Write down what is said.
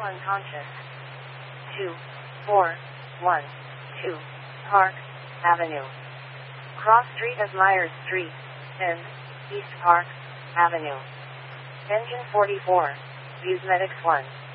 unconscious. 2, 4, 1, 2, Park Avenue. Cross street of Myers Street, and East Park Avenue. Engine 44, Views Medics 1.